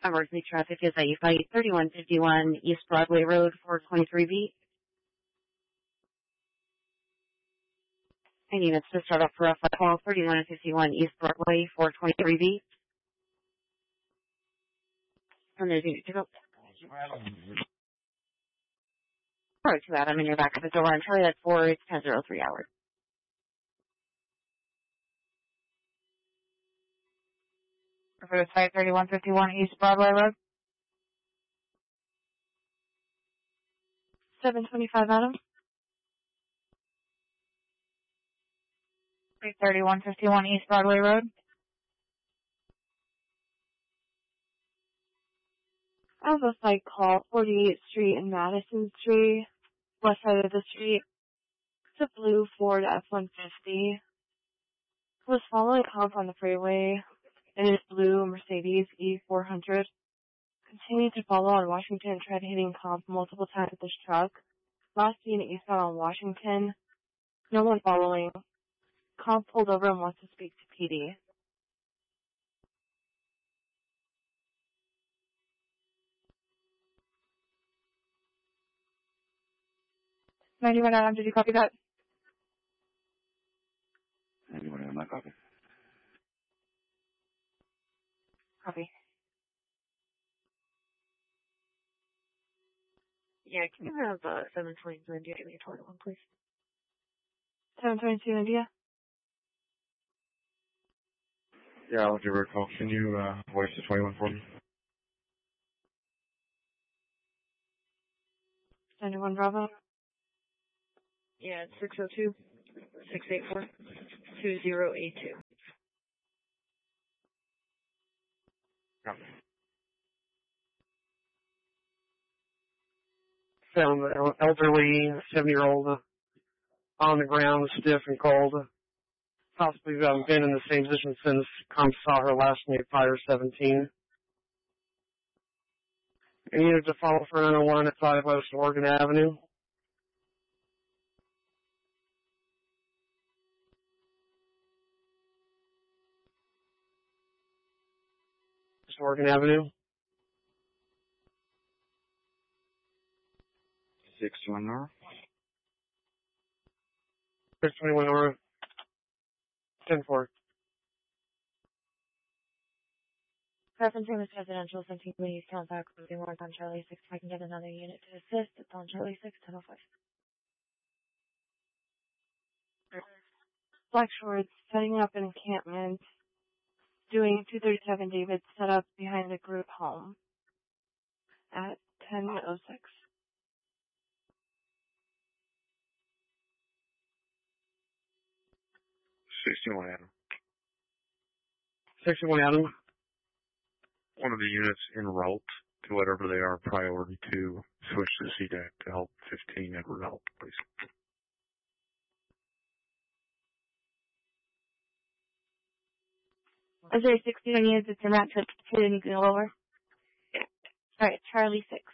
Emergency traffic is at Fight 3151 East Broadway Road, 423B. I need it to start up for a call 3151 East Broadway, 423B. And there's unit to go. Sorry to that. I'm in your back of the door. I'm Charlie, that's 4, it's 10:03 hours. For the site 3151 East Broadway Road. 725 Adam. 3151 East Broadway Road. I have a site call 48th Street and Madison Street, west side of the street. It's a blue Ford F-150. Was following a comp on the freeway in his blue Mercedes E400. Continued to follow on Washington and tried hitting comp multiple times with this truck. Last seen eastbound on Washington. No one following. Comp pulled over and wants to speak to PD. Adam, did you copy that? 91 Adam, I copy. Copy. Yeah, can you have 722 India? Give me a 21, please. 722 India? Yeah, I'll give her a call. Can you voice the 21 for me? 91 Bravo? Yeah, it's 602-684-2082. Copy. Found an elderly 70-year-old on the ground, stiff and cold. Possibly been in the same position since saw her last night, Fire 17. I needed to follow for another one at 5 West Oregon Avenue. West Oregon Avenue. 621 North. 621 North. 10-4. Referencing this residential 17 please contact with the warrant on Charlie 6. If I can get another unit to assist, it's on Charlie 6, 1005. Black Shorts setting up an encampment, doing 237 David set up behind a group home at 10:06. 61 Adam. 61 Adam. One of the units en route to whatever they are, priority 2, switch to CDAC to help 15 Edward help, please. Is there 16 units? It's a match with 2 and you can go over? Alright, Charlie 6.